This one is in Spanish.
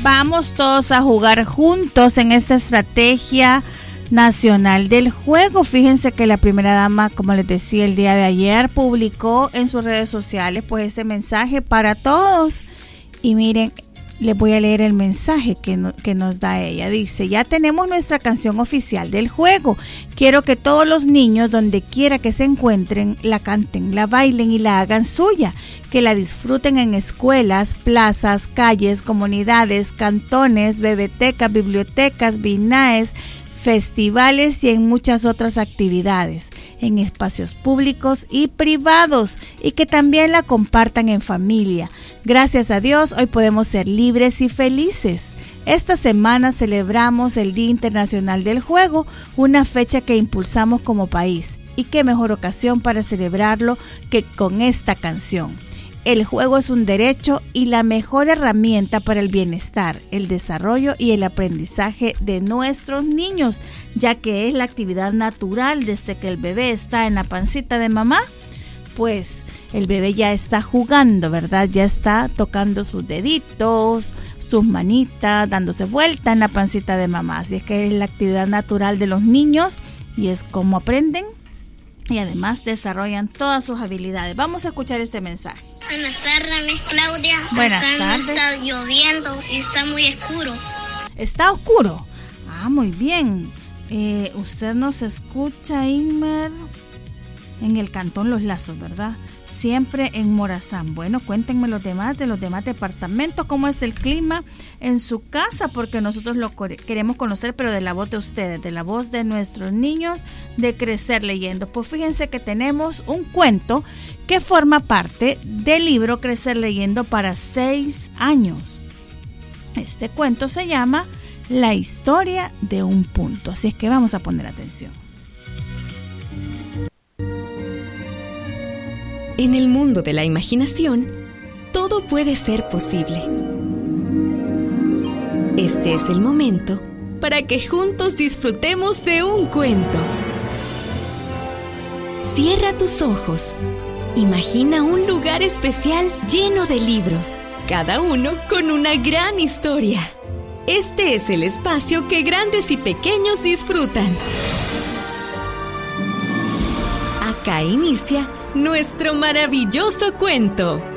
vamos todos a jugar juntos en esta estrategia nacional del juego. Fíjense que la primera dama, como les decía el día de ayer, publicó en sus redes sociales pues este mensaje para todos. Y miren, les voy a leer el mensaje que nos da ella. Dice: ya tenemos nuestra canción oficial del juego. Quiero que todos los niños, donde quiera que se encuentren, la canten, la bailen y la hagan suya. Que la disfruten en escuelas, plazas, calles, comunidades, cantones, bebetecas, bibliotecas, BINAES, festivales y en muchas otras actividades, en espacios públicos y privados, y que también la compartan en familia. Gracias a Dios, hoy podemos ser libres y felices. Esta semana celebramos el Día Internacional del Juego, una fecha que impulsamos como país, y qué mejor ocasión para celebrarlo que con esta canción. El juego es un derecho y la mejor herramienta para el bienestar, el desarrollo y el aprendizaje de nuestros niños, ya que es la actividad natural desde que el bebé está en la pancita de mamá. Pues el bebé ya está jugando, ¿verdad? Ya está tocando sus deditos, sus manitas, dándose vuelta en la pancita de mamá. Así es que es la actividad natural de los niños y es como aprenden y además desarrollan todas sus habilidades. Vamos a escuchar este mensaje. Buenas tardes, Miss Claudia. Buenas tardes. No está lloviendo y está muy oscuro. ¿Está oscuro? Ah, muy bien. Usted nos escucha, Inmer, en el Cantón Los Lazos, ¿verdad? Siempre en Morazán. Bueno, cuéntenme de los demás departamentos, cómo es el clima en su casa, porque nosotros lo queremos conocer, pero de la voz de ustedes, de la voz de nuestros niños, de crecer leyendo. Pues fíjense que tenemos un cuento que forma parte del libro Crecer Leyendo para 6 años. Este cuento se llama La historia de un punto, así es que vamos a poner atención. En el mundo de la imaginación, todo puede ser posible. Este es el momento para que juntos disfrutemos de un cuento. Cierra tus ojos. Imagina un lugar especial lleno de libros, cada uno con una gran historia. Este es el espacio que grandes y pequeños disfrutan. Acá inicia nuestro maravilloso cuento.